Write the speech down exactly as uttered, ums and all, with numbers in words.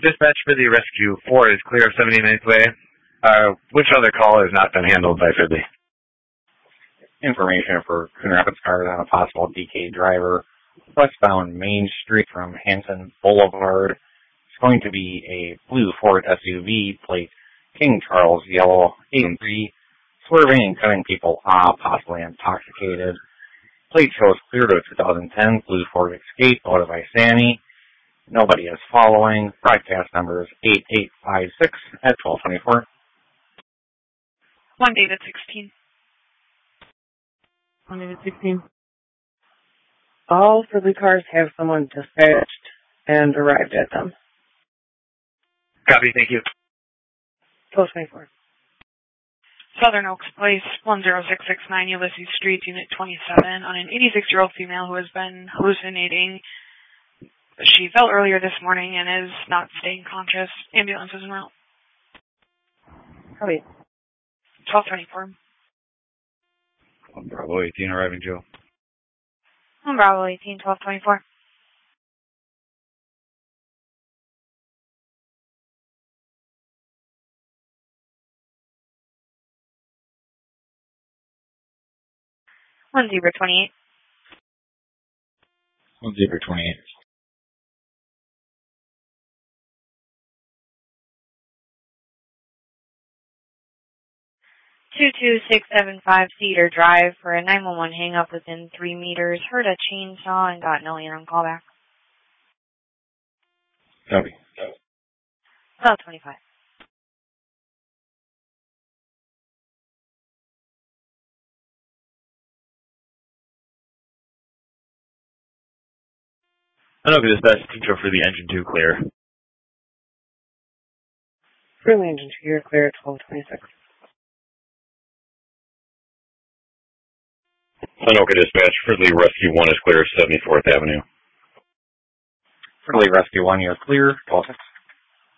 dispatch for the Rescue four is clear of seventy-ninth Way. Uh, which other call has not been handled by Fridley? Information for Coon Rapids cars on a possible D K driver westbound Main Street from Hanson Boulevard. It's going to be a blue Ford S U V plate King Charles yellow eight and three, swerving and cutting people off, possibly intoxicated. Plate shows clear to two thousand ten blue Ford Escape out of Isani. Nobody is following. Broadcast number is eight eight five six at twelve twenty-four. One David sixteen. One David sixteen. All Fridley cars have someone dispatched and arrived at them. Copy, thank you. twelve twenty-four. Southern Oaks Place, one zero six six nine Ulysses Street, Unit twenty-seven, on an eighty-six-year-old female who has been hallucinating. She fell earlier this morning and is not staying conscious. Ambulance is en route. Copy. twelve twenty-four. One Bravo eighteen arriving, Joe. One Bravo eighteen, twelve twenty-four. One Zebra twenty-eight. One Zebra twenty-eight. two two six seven five Cedar Drive for a nine one one hang-up within three meters. Heard a chainsaw and got an alien on callback. Copy. twelve twenty-five. Anoka dispatch, control for the engine two clear. Fridley engine two, you're clear at twelve twenty-six. Anoka dispatch, Fridley Rescue one is clear, seventy-fourth Avenue. Fridley Rescue one, you're clear, twelve six.